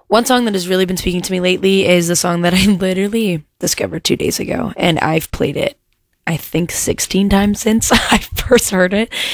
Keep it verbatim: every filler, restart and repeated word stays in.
One song that has really been speaking to me lately is the song that I literally discovered two days ago, and I've played it, I think, sixteen times since I first heard it.